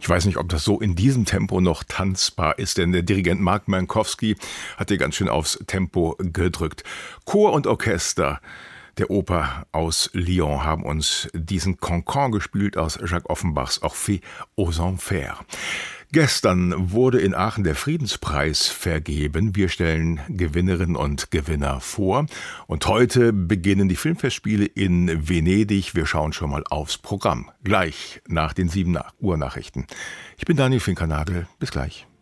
Ich weiß nicht, ob das so in diesem Tempo noch tanzbar ist, denn der Dirigent Mark Mankowski hat hier ganz schön aufs Tempo gedrückt. Chor und Orchester der Oper aus Lyon haben uns diesen Cancan gespielt aus Jacques Offenbachs Orphée aux Enfers. Gestern wurde in Aachen der Friedenspreis vergeben. Wir stellen Gewinnerinnen und Gewinner vor. Und heute beginnen die Filmfestspiele in Venedig. Wir schauen schon mal aufs Programm. Gleich nach den 7 Uhr Nachrichten. Ich bin Daniel Finkernagel. Bis gleich.